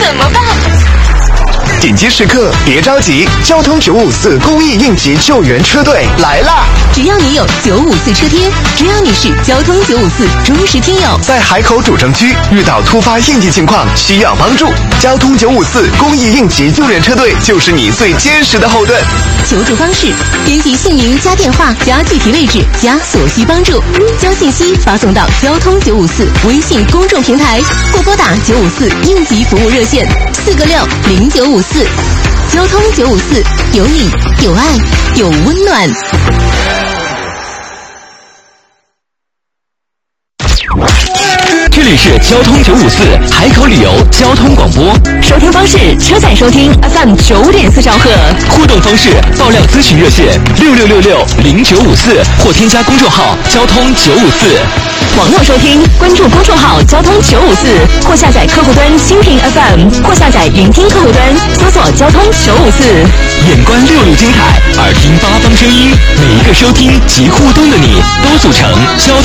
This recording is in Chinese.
怎么办？ 紧急时刻别着急，交通954公益应急救援车队来啦！ 只要你有954车贴，只要你是交通954忠实听友， 在海口主城区遇到突发应急情况需要帮助，交通954公益应急救援车队就是你最坚实的后盾。 求助方式：编辑姓名加电话加具体位置加所需帮助，将信息发送到交通954微信公众平台，或拨打954应急服务热线4个60954。交通954，有你有爱有温暖。 这里是交通954海口旅游交通广播， 收听方式：车载收听 FM 95.4兆赫， 互动方式：爆料咨询热线66660954或添加公众号交通954。 网络收听，关注公众号交通954，或下载客户端蜻蜓 FM， 或下载云听客户端，搜索交通954。 眼观6路精彩，耳听8方声音，每一个收听及互动的你，都组成交